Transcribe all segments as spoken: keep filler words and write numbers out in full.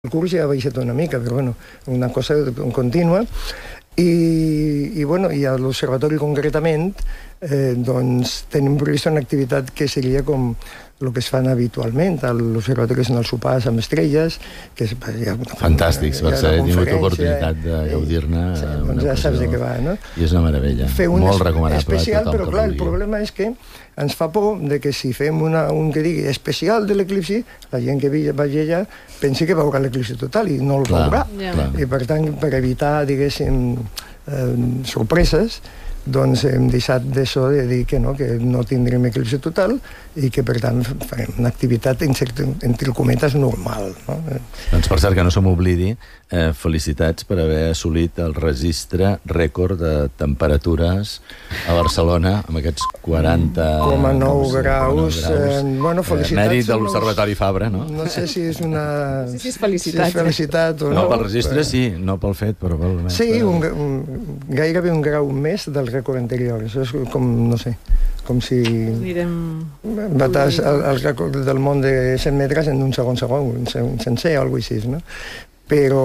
El curs ja ha baixat una mica, però bueno, una cosa contínua. I, i, bueno, i a l'observatori concretament eh, doncs tenim previst una activitat que seria com el que es fan habitualment a l'observatori, que són els sopars amb estrelles, que és, ja, fantàstic, per ser, he tingut oportunitat de gaudir-ne. Sí, doncs ja saps de què va, no? I és una meravella, molt recomanable. Especial, però clar, el problema és que ens fa por de que si fem una, un que digui especial de l'eclipsi, la gent que vagi allà pensi que veurà l'eclipsi total i no el veurà. I per tant, per evitar, diguéssim, eh, sorpreses, doncs hem deixat d'això de dir que no, que no tindrem eclipsi total i que per tant farem una activitat entre cometes normal, no? Doncs per cert que no se m'oblidi, eh, felicitats per haver assolit el registre rècord de temperatures a Barcelona amb aquests quaranta coma nou graus. Eh, bueno, felicitats. Mèrit de l'Observatori Fabra, no? No sé si és una... No sé si és felicitat. Si és felicitat o no. No, pel registre sí, no pel fet, però pel... Sí, un, un, gairebé un grau més del rècord anterior. Això és com, no sé, com si... Anirem... batés el, el rècord del món de cent metres en un segon segon, sencer o alguna cosa així, no? Però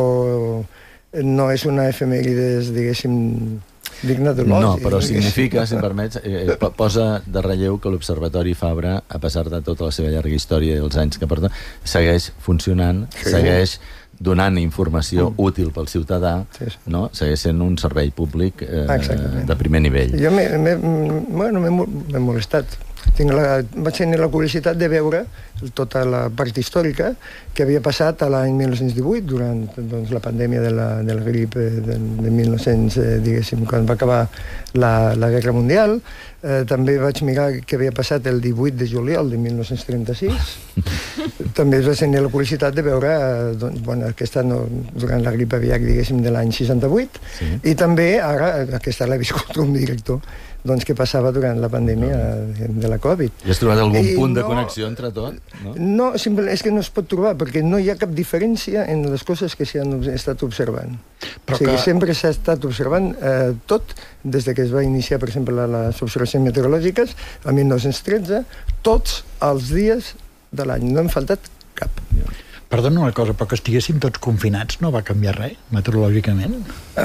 no és una efemèrides, diguéssim, digna de l'oci. No, però significa, si em permets, eh, posa de relleu que l'Observatori Fabra, a pesar de tota la seva llarga història i els anys que porta, segueix funcionant, sí. segueix donant informació mm. útil pel ciutadà, sí, sí. no? Segueix sent un servei públic eh, de primer nivell. Jo m'he bueno, molestat. Tinc la, vaig tenir la curiositat de veure tota la part històrica que havia passat a l'any mil nou-cents divuit, durant doncs, la pandèmia de la, de la grip de, de mil nou-cents, eh, diguéssim, quan va acabar la, la Guerra Mundial. Eh, també vaig mirar què havia passat el divuit de juliol de mil nou-cents trenta-sis. També vaig tenir la curiositat de veure eh, doncs, bueno, aquesta no, durant la grip aviar, diguéssim, de l'any seixanta-vuit. Sí. I també, ara, aquesta l'he viscut com director, doncs què passava durant la pandèmia de la Covid. I has trobat algun I punt no, de connexió entre tot? No, no simplement és que no es pot trobar, perquè no hi ha cap diferència en les coses que s'han estat observant. Però o sigui, que... sempre s'ha estat observant eh, tot, des de que es va iniciar, per exemple, les observacions meteorològiques, a mil nou-cents tretze, tots els dies de l'any. No hem faltat cap. Perdona una cosa, però que estiguéssim tots confinats no va canviar res, meteorològicament?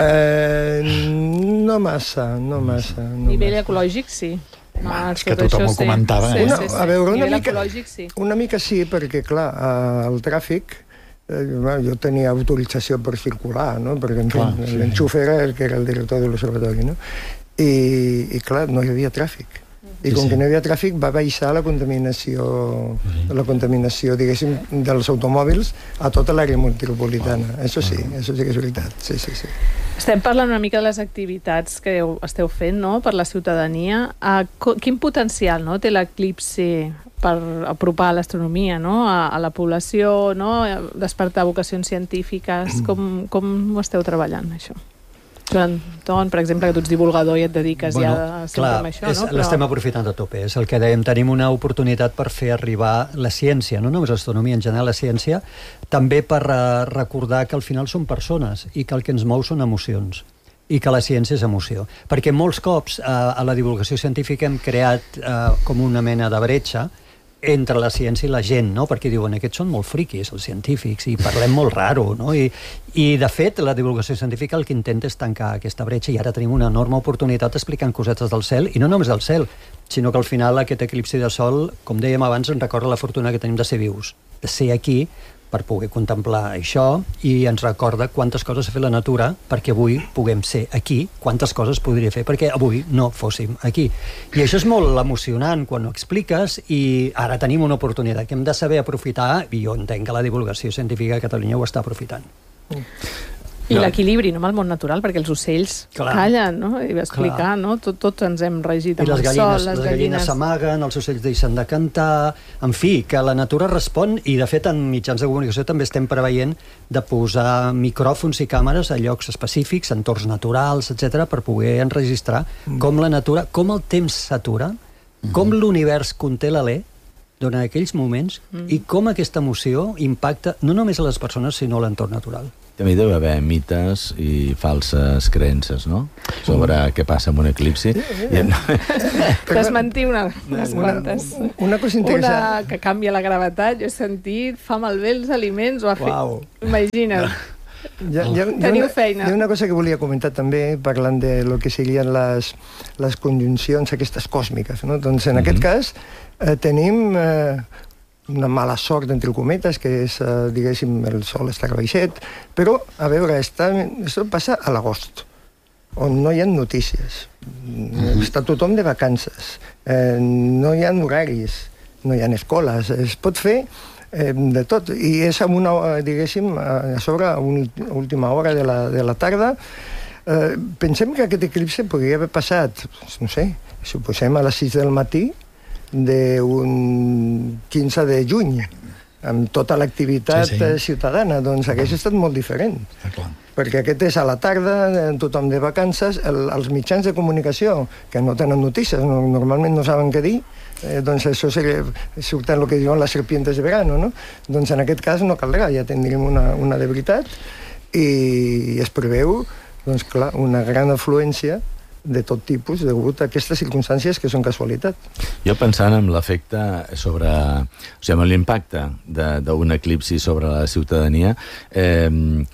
Eh, no massa, no massa. No nivell massa. Ecològic, sí. No, és que tothom ho comentava. Sí, Eh? Una, sí, sí. a veure, una nivell mica, ecològic, sí. Una mica sí, perquè, clar, el tràfic, eh, jo tenia autorització per circular, no? Perquè clar, sí. l'enxuf era el que era el director de l'observatori, no? I, i, clar, no hi havia tràfic. I com sí, sí. que no hi havia tràfic, va baixar la contaminació, sí. la contaminació, diguéssim, dels automòbils a tota l'àrea metropolitana. Oh. Això sí, oh. això sí que és veritat. Sí, sí, sí. Estem parlant una mica de les activitats que esteu fent, no?, per la ciutadania. Uh, quin potencial, no?, té l'eclipsi per apropar l'astronomia, no?, a, a la població, no?, despertar vocacions científiques. Com, com ho esteu treballant, això? Joan Ton, per exemple, que tu ets divulgador i et dediques bueno, ja sempre clar, a això, és, no? Però... l'estem aprofitant a tope. És el que dèiem, tenim una oportunitat per fer arribar la ciència, no només l'astronomia, en general la ciència, també per uh, recordar que al final són persones i que el que ens mou són emocions i que la ciència és emoció. Perquè molts cops uh, a la divulgació científica hem creat uh, com una mena de bretxa entre la ciència i la gent, no? Perquè diuen, aquests són molt friquis, els científics, i parlem molt raro, no? I, i de fet, la divulgació científica el que intenta és tancar aquesta bretxa, i ara tenim una enorme oportunitat explicant cosetes del cel, i no només del cel, sinó que al final aquest eclipsi de sol, com dèiem abans, ens recorda la fortuna que tenim de ser vius, de ser aquí, per poder contemplar això, i ens recorda quantes coses ha fet la natura perquè avui puguem ser aquí, quantes coses podria fer perquè avui no fóssim aquí. I això és molt emocionant quan ho expliques, i ara tenim una oportunitat que hem de saber aprofitar, i jo entenc que la divulgació científica a Catalunya ho està aprofitant. Mm. I no. l'equilibri, no?, amb el món natural, perquè els ocells clar. callen, no?, i va explicar, clar. no?, tot, tots ens hem regit amb el sol, les gallines s'amaguen, els ocells deixen de cantar, en fi, que la natura respon, i de fet en mitjans de comunicació també estem preveient de posar micròfons i càmeres a llocs específics, entorns naturals, etcètera, per poder enregistrar mm. com la natura, com el temps s'atura, mm. com l'univers conté l'alè, durant aquells moments mm. i com aquesta emoció impacta no només a les persones, sinó a l'entorn natural. També hi deu haver mites i falses creences, no?, sobre mm. què passa amb un eclipsi. I... Desmentir una, unes quantes. Una, una cosa interessant. Una que canvia la gravetat, jo he sentit, fa malbé els aliments, o ha fet... Uau. Imagina't. Ja, ja, Teniu una, feina. Hi ha una cosa que volia comentar també, parlant de lo que serien les, les conjuncions aquestes còsmiques, no? Doncs en mm-hmm. aquest cas eh, tenim eh, una mala sort, entre cometes, que és, eh, diguéssim, el sol està baixet, però, a veure, està, això passa a l'agost, on no hi ha notícies, mm-hmm. està tothom de vacances, eh, no hi ha horaris, no hi ha escoles, es pot fer Eh, de tot, i és amb una, diguéssim, a sobre, a una última hora de la, de la tarda. Eh, pensem que aquest eclipse podria haver passat, no sé, suposem a les sis del matí d'un quinze de juny, amb tota l'activitat sí, sí. ciutadana, doncs hagués estat molt diferent. Ah, clar. Perquè aquest és a la tarda, tothom de vacances, el, els mitjans de comunicació, que no tenen notícies, no, normalment no saben què dir, eh, doncs això seria, surten el que diuen les serpientes de verano, no? Doncs en aquest cas no caldrà, ja tindríem una, una de veritat, i es preveu, doncs clar, una gran afluència de tot tipus, degut a aquestes circumstàncies que són casualitat. Jo pensant en l'efecte sobre... O sigui, amb l'impacte d'un eclipsi sobre la ciutadania, eh,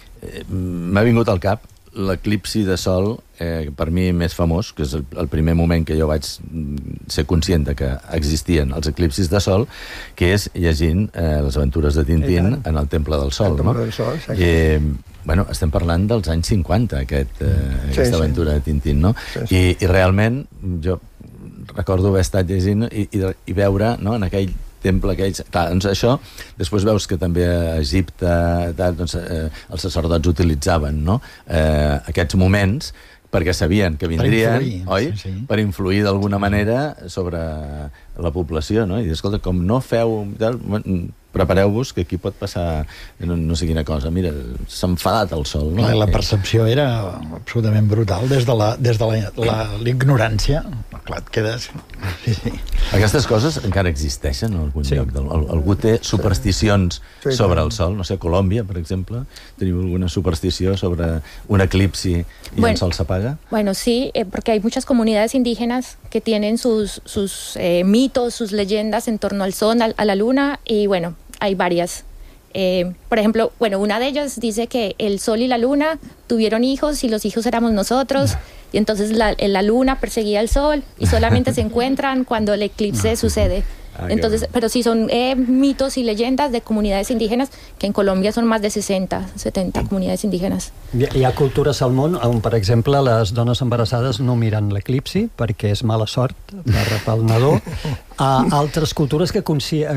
m'ha vingut al cap l'eclipsi de sol, eh, per mi més famós, que és el, el primer moment que jo vaig ser conscient de que existien els eclipsis de sol, que és llegint eh, les aventures de Tintín en el Temple del Sol. El Temple no? del Sol, exacte. I, bueno, estem parlant dels anys cinquanta, aquest, eh, sí, aquesta sí. aventura de Tintín, no? Sí, sí. I, I realment, jo recordo haver estat llegint i, i, i veure, no?, en aquell temple aquells... Clar, doncs això, després veus que també a Egipte tal, doncs, eh, els sacerdots utilitzaven, no?, eh, aquests moments perquè sabien que vindrien, per influir, oi? Sí, sí. Per influir d'alguna manera sobre la població, no? I escolta, com no feu... Tal, prepareu-vos que aquí pot passar no, no sé quina cosa. Mira, s'ha enfadat el sol. No? Clar, la percepció era absolutament brutal des de la, des de la, la, l'ignorància. Clar, et quedes... Sí, sí. Aquestes coses encara existeixen en algun sí. lloc. Del, algú té supersticions sí, sobre sí. el sol. No sé, a Colòmbia, per exemple, teniu alguna superstició sobre un eclipsi i bueno, el sol s'apaga? Bueno, sí, eh, porque hay muchas comunidades indígenas que tienen sus, sus eh, mitos, sus leyendas en torno al sol, a, a la luna, y bueno, hay varias. Eh, por ejemplo, bueno, una de ellas dice que el sol y la luna tuvieron hijos y los hijos éramos nosotros, y entonces la, la luna perseguía al sol y solamente se encuentran cuando el eclipse sucede. Ah, entonces, pero sí son eh, mitos y leyendas de comunidades indígenas, que en Colombia son más de sesenta, setenta comunidades indígenas. Hi, hi ha cultures al món on, per exemple, les dones embarassades no miren l'eclipsi perquè és mala sort per, pel nadó. A altres cultures que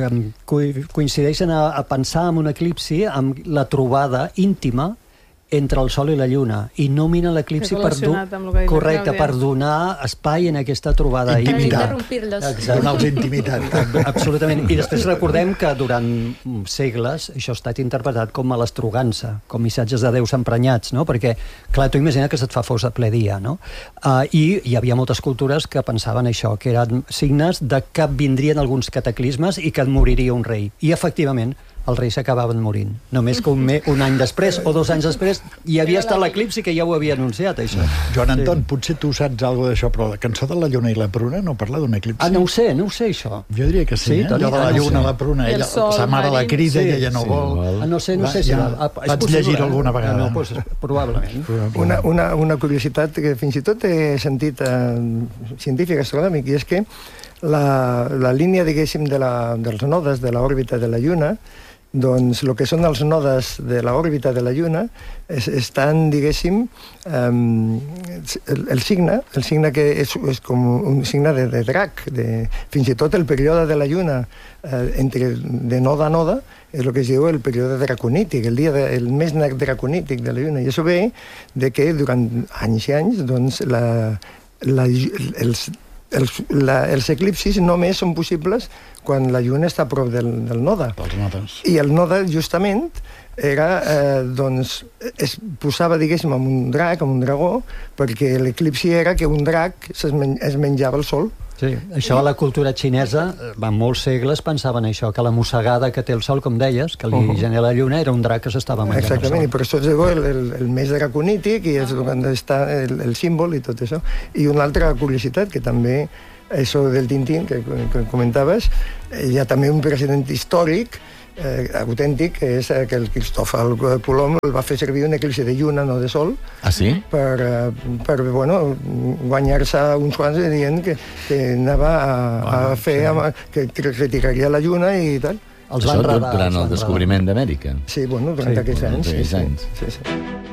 coincideixen a, a pensar en un eclipsi amb la trobada íntima entre el sol i la lluna, i no miren l'eclipsi per, do... correcte, per donar espai en aquesta trobada intimitat. Intimitat. Donar-los intimitat. Absolutament. I després recordem que durant segles això ha estat interpretat com a l'estrogança, com missatges de déus emprenyats, no? Perquè, clar, tu imagina que se't fa fos a ple dia, no? Uh, I hi havia moltes cultures que pensaven això, que eren signes de que vindrien alguns cataclismes i que et moriria un rei. I, efectivament, els reis s'acabaven morint. Només que un, me, un any després o dos anys després hi havia estat l'eclipsi que ja ho havia anunciat, això. Joan Anton, sí. Potser tu saps alguna d'això, però la cançó de la lluna i la pruna no parla d'un eclipsi? Ah, no ho sé, no ho sé, això. Jo diria que sí, sí eh? Allò de la lluna, la pruna, ella, sa mare la crida i ella no sí, vol. vol. Ah, no sé, no Va, sé si... Ja, la, ah, vaig llegir-ho alguna vegada. Ah, no, pues, probablement. Una, una, una curiositat que fins i tot he sentit eh, científic astronòmic, i és que la, la línia, diguéssim, de la, dels nodes de l'òrbita de la Lluna, doncs el que són els nodes de l'òrbita de la Lluna es, estan, diguéssim, um, el, el signe, el signe que és, és com un signe de, de drac, de, fins i tot el període de la Lluna eh, entre, de noda a noda és el que es diu el període draconític, el, dia de, el mes draconític de la Lluna, i això ve de que durant anys i anys doncs, la, la, els Els, la, els eclipsis només són possibles quan la Lluna està a prop del, del node. Els nodes. I el node, justament, era, eh, doncs, es posava, diguéssim, amb un drac, amb un dragó, perquè l'eclipsi era que un drac es, men es menjava el sol. Sí, això a la cultura xinesa, van molts segles pensaven això, que la mossegada que té el sol, com deies, que li uh -huh. genera la lluna, era un drac que s'estava menjant. Exactament, i per això és el, el, el mes draconític, i és on està el, el símbol i tot això. I una altra curiositat, que també, això del Tintín, que, que comentaves, hi ha també un precedent històric, eh, autèntic, que és que el Cristòfol Colom el va fer servir un eclipsi de lluna, no de sol, ah, sí? per, eh, per bueno, guanyar-se uns quants dient que, que anava a, a fer, sí. que, que retiraria la lluna i tal. Els van Això radar, durant el descobriment d'Amèrica. Sí, bueno, durant sí, aquells anys. Sí, sí, anys. Sí, sí.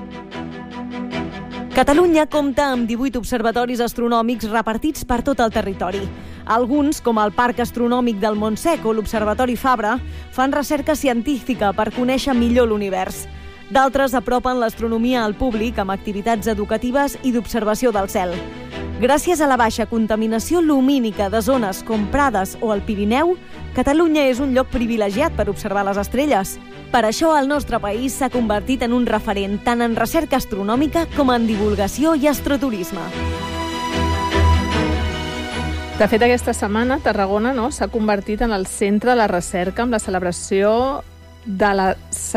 Catalunya compta amb divuit observatoris astronòmics repartits per tot el territori. Alguns, com el Parc Astronòmic del Montsec o l'Observatori Fabra, fan recerca científica per conèixer millor l'univers. D'altres apropen l'astronomia al públic amb activitats educatives i d'observació del cel. Gràcies a la baixa contaminació lumínica de zones com Prades o el Pirineu, Catalunya és un lloc privilegiat per observar les estrelles. Per això el nostre país s'ha convertit en un referent tant en recerca astronòmica com en divulgació i astroturisme. De fet, aquesta setmana Tarragona no, s'ha convertit en el centre de la recerca amb la celebració de la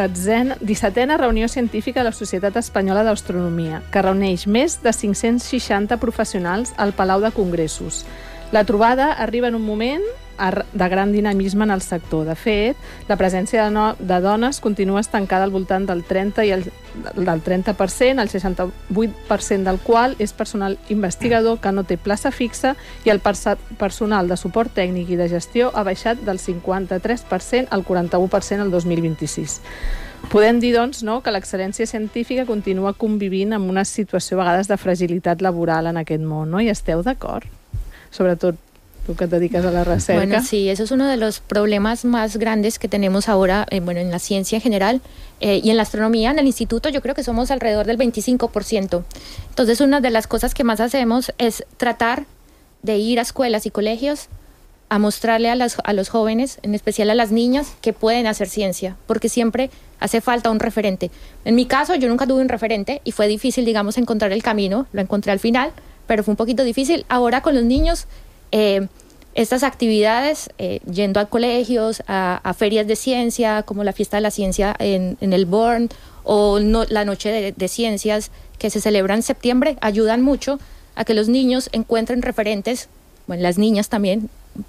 dissetena reunió científica de la Societat Espanyola d'Astronomia, que reuneix més de cinc-cents seixanta professionals al Palau de Congressos. La trobada arriba en un moment de gran dinamisme en el sector. De fet, la presència de, no, de dones continua estancada al voltant del trenta i el, del trenta per cent, el seixanta-vuit per cent del qual és personal investigador que no té plaça fixa, i el personal de suport tècnic i de gestió ha baixat del cinquanta-tres per cent al quaranta-u per cent el dos mil vint-i-sis. Podem dir, doncs, no, que l'excel·lència científica continua convivint amb una situació a vegades de fragilitat laboral en aquest món, no? I esteu d'acord? Sobretot tú que te dedicas a la recerca. Bueno, sí, eso es uno de los problemas más grandes que tenemos ahora, eh, bueno, en la ciencia en general, eh, y en la astronomía, en el instituto, yo creo que somos alrededor del veinticinco por ciento. Entonces, una de las cosas que más hacemos es tratar de ir a escuelas y colegios a mostrarle a, las, a los jóvenes, en especial a las niñas, que pueden hacer ciencia, porque siempre hace falta un referente. En mi caso, yo nunca tuve un referente y fue difícil, digamos, encontrar el camino. Lo encontré al final, pero fue un poquito difícil. Ahora con los niños, eh, estas actividades, eh, yendo a colegios, a, a ferias de ciencia, como la Fiesta de la Ciencia en, en el Born, o no, la Noche de, de Ciencias, que se celebra en septiembre, ayudan mucho a que los niños encuentren referentes, bueno, las niñas también,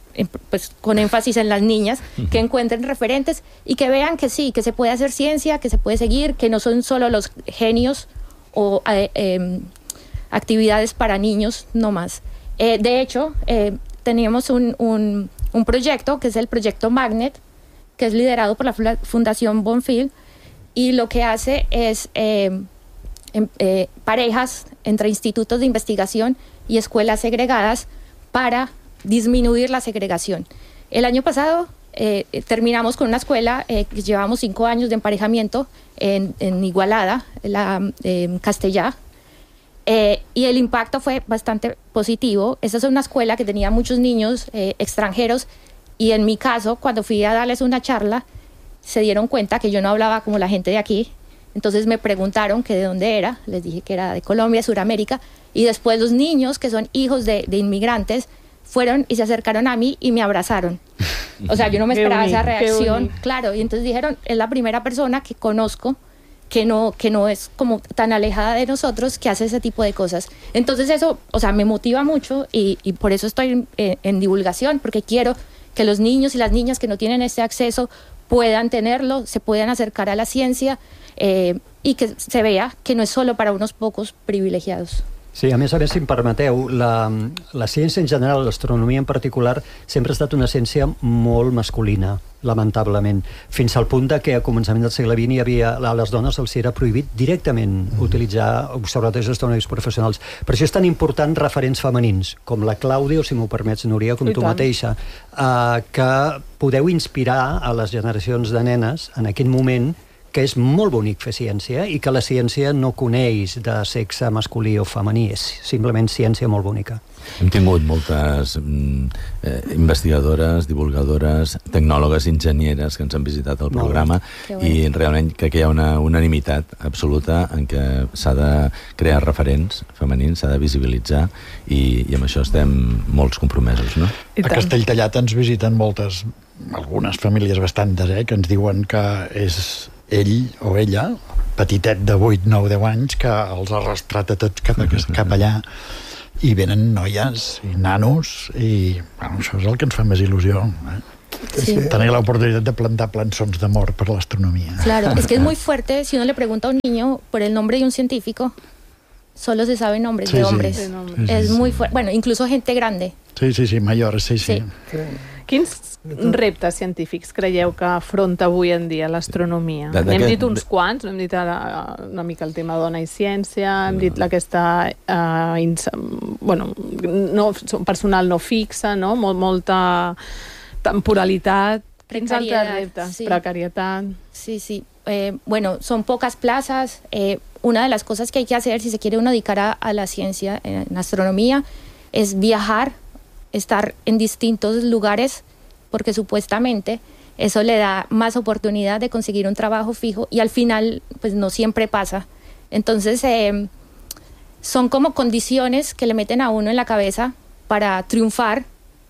pues con énfasis en las niñas, que encuentren referentes y que vean que sí, que se puede hacer ciencia, que se puede seguir, que no son solo los genios o eh, eh, actividades para niños, no más. Eh, de hecho, eh, teníamos un, un, un proyecto que es el proyecto Magnet, que es liderado por la Fundación Bonfield, y lo que hace es eh, eh, parejas entre institutos de investigación y escuelas segregadas para disminuir la segregación. El año pasado eh, terminamos con una escuela eh, que llevamos cinco años de emparejamiento en, en Igualada, la eh, Castellá, eh, y el impacto fue bastante positivo. Esa es una escuela que tenía muchos niños eh, extranjeros, y en mi caso, cuando fui a darles una charla, se dieron cuenta que yo no hablaba como la gente de aquí. Entonces me preguntaron que de dónde era, les dije que era de Colombia, Suramérica, y después los niños que son hijos de, de inmigrantes fueron y se acercaron a mí y me abrazaron. O sea, yo no me esperaba esa reacción, claro, y entonces dijeron, es la primera persona que conozco que no, que no es como tan alejada de nosotros, que hace ese tipo de cosas. Entonces eso, o sea, me motiva mucho, y, y por eso estoy en, en, en divulgación, porque quiero que los niños y las niñas que no tienen este acceso puedan tenerlo, se puedan acercar a la ciencia, eh, i que se vea que no és solo para unos pocos privilegiados. Sí, a més a més, si em permeteu, la, la ciència en general, l'astronomia en particular, sempre ha estat una ciència molt masculina, lamentablement, fins al punt de que a començament del segle vint hi havia, a les dones els era prohibit directament utilitzar observatoris astronòmics professionals. Per això és tan important referents femenins, com la Clàudia, o si m'ho permets, Núria, com tu mateixa, eh, que podeu inspirar a les generacions de nenes en aquest moment que és molt bonic fer ciència i que la ciència no coneix de sexe masculí o femení, és simplement ciència molt bonica. Hem tingut moltes eh, investigadores, divulgadores, tecnòlogues, enginyeres que ens han visitat el programa i realment crec que hi ha una unanimitat absoluta en què s'ha de crear referents femenins, s'ha de visibilitzar i, i amb això estem molts compromesos, no? A Castelltallat ens visiten moltes, algunes famílies bastantes, eh, que ens diuen que és ell o ella, petitet de vuit, nou, deu anys, que els ha arrastrat a tots cap, a, cap allà. I venen noies i nanos i bueno, això és el que ens fa més il·lusió, eh? Sí. Tenir la oportunidad de plantar plançons d'amor per l'astronomía. Claro, es que es muy fuerte si uno le pregunta a un niño por el nombre de un científico, solo se saben nombres sí, de hombres. Sí. Sí, sí, es sí, muy sí. fuerte, bueno, incluso gente grande. Sí, sí, sí, mayores, sí, sí. sí. Quins reptes científics creieu que afronta avui en dia l'astronomia? N'hem dit uns quants, hem dit ara, una mica el tema dona i ciència, hem dit aquesta uh, ins... bueno, no, personal no fixa, no? Mol, molta temporalitat. Quins altres reptes? Sí. Precarietat. Sí, sí. Eh, bueno, son pocas plazas. Eh, una de las cosas que hay que hacer si se quiere uno dedicar a, a la ciencia, eh, en astronomía, es viajar, estar en distintos lugares, porque supuestamente eso le da más oportunidad de conseguir un trabajo fijo y al final pues no siempre pasa. Entonces eh, son como condiciones que le meten a uno en la cabeza para triunfar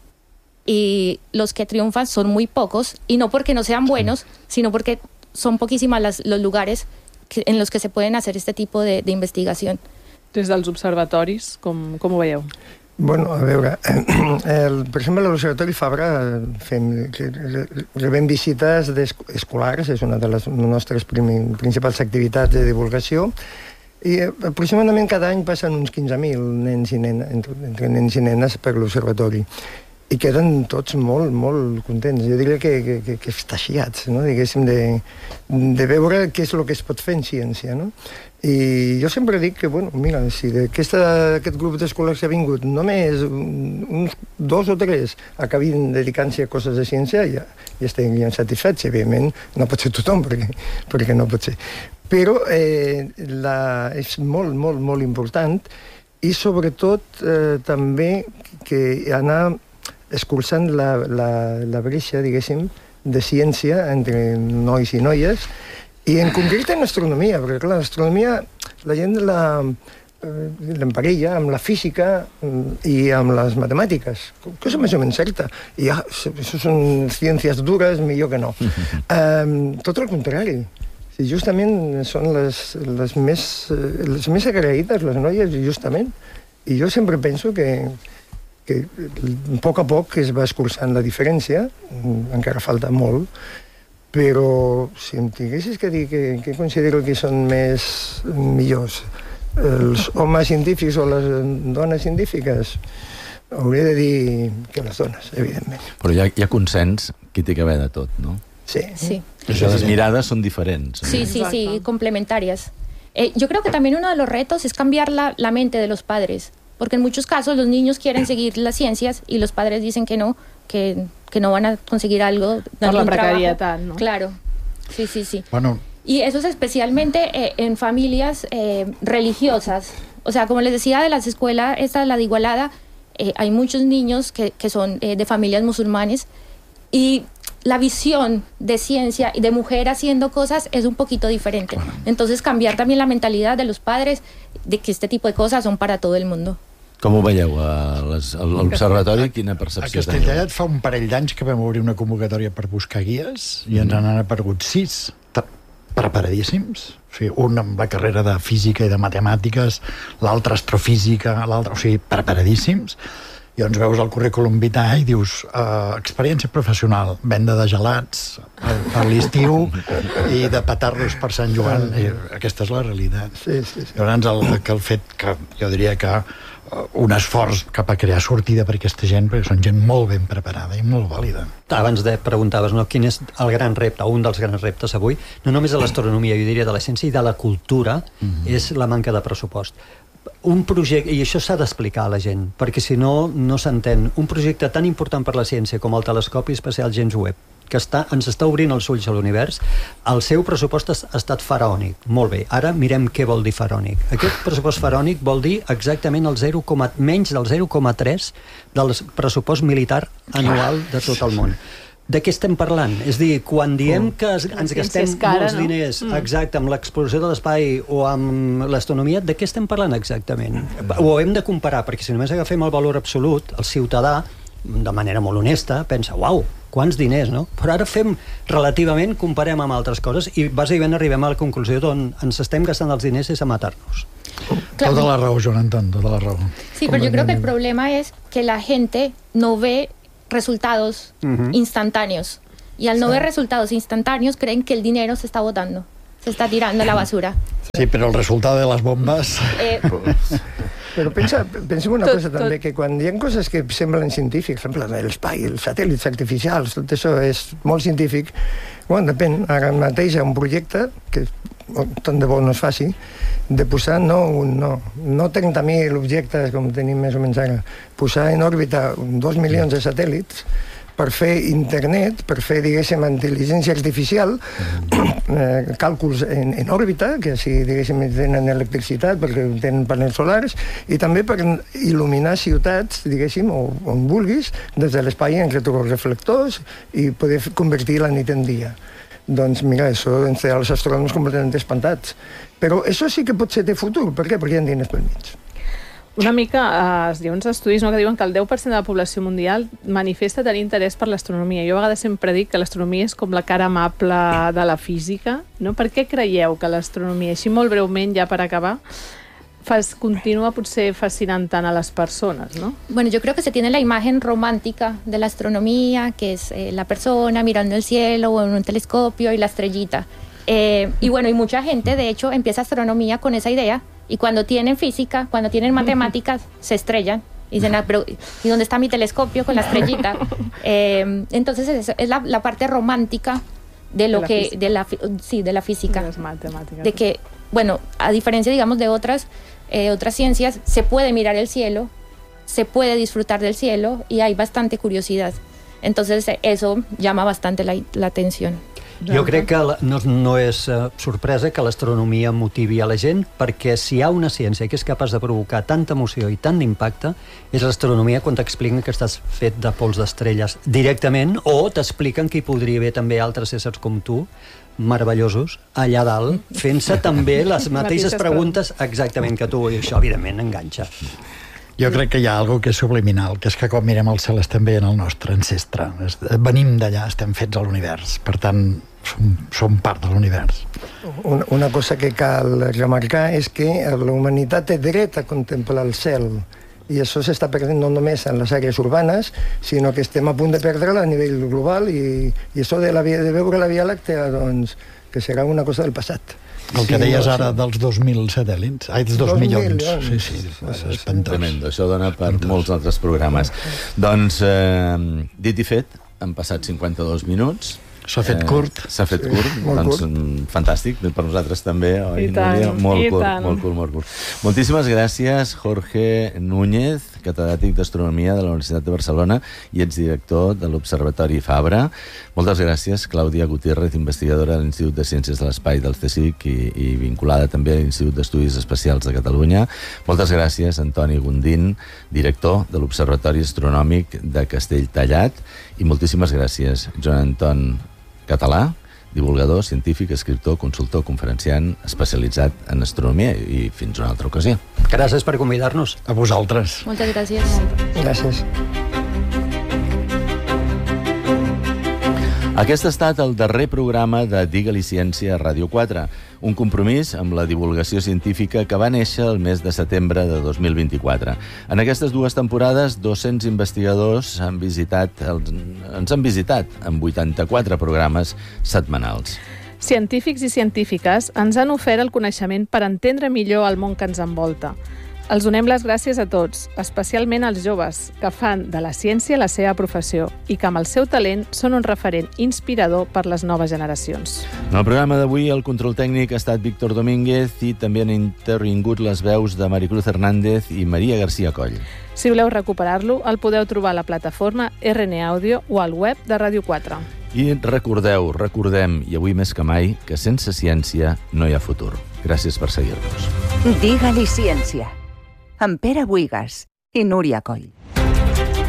y los que triunfan son muy pocos y no porque no sean buenos, sino porque son poquísimas las, los lugares que, en los que se pueden hacer este tipo de, de investigación. Des dels observatoris, com, com ho veieu? Bueno, a veure, el, per exemple, a l'Observatori Fabra fem, rebem visites escolars, és una de les nostres principals activitats de divulgació, i aproximadament cada any passen uns quinze mil nens i nenes, entre, entre nens i nenes per l'Observatori. I queden tots molt, molt contents. Jo diria que, que, que, que extasiats, no? Diguéssim, de, de veure què és el que es pot fer en ciència, no? I jo sempre dic que, bueno, mira, si d'aquest grup d'escolars que ha vingut només uns dos o tres acabin dedicant-se a coses de ciència, ja, ja estem ben satisfets. Evidentment, no pot ser tothom, perquè, perquè no pot ser. Però eh, la, és molt, molt, molt important i, sobretot, eh, també que anar escurçant la, la, la breixa, diguéssim, de ciència entre nois i noies, i en concret en astronomia, perquè clar, l'astronomia la gent l'emparella amb la física i amb les matemàtiques, cosa més o menys certa. I ja, això són ciències dures, millor que no. Um, tot el contrari. Sí, justament són les, les, més, les més agraïdes, les noies, justament. I jo sempre penso que que a poc a poc es va escurçant la diferència, encara falta molt, però si em tinguessis que dir que, que considero que són més millors els homes científics o les dones científiques, hauré de dir que les dones, evidentment. Però hi ha, hi ha consens que té que haver de tot, no? Sí. Sí. Les mirades son diferentes. Sí, sí, sí, complementarias. Eh, yo creo que también uno de los retos es cambiar la, la mente de los padres. Porque en muchos casos los niños quieren seguir las ciencias y los padres dicen que no, que, que no van a conseguir algo. Por la precariedad, ¿no? Claro, sí, sí, sí. Bueno. Y eso es especialmente eh, en familias eh, religiosas. O sea, como les decía, de las escuelas, esta, la de Igualada, eh, hay muchos niños que, que son eh, de familias musulmanes y la visión de ciencia y de mujer haciendo cosas es un poquito diferente. Entonces, cambiar también la mentalidad de los padres de que este tipo de cosas son para todo el mundo. Com ho veieu a l'observatori? Quina percepció teniu? A Castelltallat fa un parell d'anys que vam obrir una convocatòria per buscar guies i ens han aparegut sis preparadíssims. O sigui, un amb la carrera de física i de matemàtiques, l'altre astrofísica, l'altre... O sigui, preparadíssims. I llavors veus el currículum vitae i dius uh, experiència professional, venda de gelats per, per l'estiu i de petar-los per Sant Joan. I aquesta és la realitat. Sí, sí, sí. Llavors el, que el fet que jo diria que uh, un esforç cap a crear sortida per aquesta gent, perquè són gent molt ben preparada i molt vàlida. Abans de preguntaves, no, quin és el gran repte, un dels grans reptes avui, no només de l'astronomia, jo diria de la ciència i de la cultura, mm-hmm. és la manca de pressupost. un projecte, i això s'ha d'explicar a la gent, perquè si no, no s'entén. Un projecte tan important per la ciència com el telescopi espacial James Webb, que està, ens està obrint els ulls a l'univers, el seu pressupost ha estat faraònic. Molt bé, ara mirem què vol dir faraònic. Aquest pressupost faraònic vol dir exactament el zero, menys del zero coma tres del pressupost militar anual de tot el món. De què estem parlant? És a dir, quan diem que ens gastem molts diners, exacte, amb l'exploració de l'espai o amb l'astronomia, de què estem parlant exactament? Ho hem de comparar, perquè si només agafem el valor absolut, el ciutadà, de manera molt honesta, pensa, uau, quants diners, no? Però ara fem, relativament, comparem amb altres coses i bàsicament arribem a la conclusió d'on ens estem gastant els diners és a matar-nos. Toda la raó, Joan Anton, toda la raó. Sí, pero yo creo que el problema es que la gente no ve resultados uh-huh. instantáneos. Y al no sí. ver resultados instantáneos, creen que el dinero se está botando, se está tirando a la basura. Sí, però el resultat de les bombes... Eh... Però pensa, pensem una tot, cosa també, tot. que quan hi ha coses que semblen científics, per exemple, l'espai, els satèl·lits artificials, tot això és molt científic, bueno, depèn, ara mateix hi ha un projecte que tant de bo no es faci, de posar no, no, no trenta mil objectes com tenim més o menys ara, posar en òrbita dos milions de satèl·lits per fer internet, per fer, diguéssim, intel·ligència artificial, eh, càlculs en, en òrbita, que així, diguéssim, tenen electricitat perquè tenen panels solars, i també per il·luminar ciutats, diguéssim, o on vulguis, des de l'espai en retroreflectors i poder convertir la nit en dia. Doncs mira, això ens té els astrònoms completament espantats. Però això sí que pot ser de futur. Per què? Perquè hi ha diners pel mig. Una mica, eh, hi ha uns estudis no, que diuen que el deu per cent de la població mundial manifesta tenir interès per l'astronomia. Jo a vegades sempre dic que l'astronomia és com la cara amable de la física, no? Per què creieu que l'astronomia, així molt breument ja per acabar, fas, continua potser fascinant tant a las personas, ¿no? Bueno, yo creo que se tiene la imagen romántica de la astronomía, que es eh, la persona mirando el cielo o en un telescopio y la estrellita. Eh, y bueno, y mucha gente, de hecho, empieza astronomía con esa idea, y cuando tienen física, cuando tienen matemáticas, se estrellan. Y dicen, ah, pero ¿y dónde está mi telescopio con la estrellita? Eh, entonces, es, es la, la parte romántica de lo de que... Física. De la, sí, de la física. De las matemáticas. De que, bueno, a diferencia, digamos, de otras... Eh, otras ciencias, se puede mirar el cielo, se puede disfrutar del cielo y hay bastante curiosidad. Entonces eso llama bastante la, la atención. Jo crec que no, no és uh, sorpresa que l'astronomia motivi a la gent, perquè si hi ha una ciència que és capaç de provocar tanta emoció i tant d'impacte, és l'astronomia quan t'expliquen que estàs fet de pols d'estrelles directament, o t'expliquen que hi podria haver també altres éssers com tu, meravellosos, allà dalt, fent-se també les mateixes preguntes exactament que tu, i això evidentment enganxa. Jo crec que hi ha alguna que és subliminal, que és que quan mirem el cel estem veient el nostre ancestre. Venim d'allà, estem fets a l'univers, per tant, som, som part de l'univers. Una, una cosa que cal remarcar és que la humanitat té dret a contemplar el cel, i això s'està perdent no només en les àrees urbanes, sinó que estem a punt de perdre-la a nivell global, i, i això de, la, de veure la Via Làctea, doncs, que serà una cosa del passat. El que sí, deies no, ara dels dos mil satèl·lits, ai, dels dos, dos milions. milions. Sí, sí, sí, és espantós. Tremendo, això dona per espantós. Molts altres programes. Doncs, eh, dit i fet, han passat cinquanta-dos minuts. S'ha fet curt. Eh, S'ha fet curt, sí, doncs curt. Fantàstic, per nosaltres també, oi, Núria? Molt curt, molt curt, molt curt. Moltíssimes gràcies, Jorge Núñez, catedràtic d'Astronomia de la Universitat de Barcelona i exdirector de l'Observatori Fabra. Moltes gràcies, Clàudia Gutiérrez, investigadora de l'Institut de Ciències de l'Espai del CSIC i, i vinculada també a l'Institut d'Estudis Espacials de Catalunya. Moltes gràcies, Antoni Gundín, director de l'Observatori Astronòmic de Castelltallat. I moltíssimes gràcies, Joan Anton Català, divulgador, científic, escriptor, consultor, conferenciant, especialitzat en astronomia, i fins una altra ocasió. Gràcies per convidar-nos. A vosaltres. Moltes gràcies. Gràcies. Aquest ha estat el darrer programa de Digue-li Ciència a Ràdio quatre, un compromís amb la divulgació científica que va néixer el mes de setembre de dos mil vint-i-quatre. En aquestes dues temporades, dos-cents investigadors han visitat, ens han visitat en vuitanta-quatre programes setmanals. Científics i científiques ens han ofert el coneixement per entendre millor el món que ens envolta. Els donem les gràcies a tots, especialment als joves, que fan de la ciència la seva professió i que amb el seu talent són un referent inspirador per les noves generacions. En el programa d'avui el control tècnic ha estat Víctor Domínguez i també han intervingut les veus de Maricruz Hernández i Maria García Coll. Si voleu recuperar-lo, el podeu trobar a la plataforma R N Audio o al web de Ràdio quatre. I recordeu, recordem, i avui més que mai, que sense ciència no hi ha futur. Gràcies per seguir-nos. Digue-li ciència, amb Pere Buigas i Núria Coll.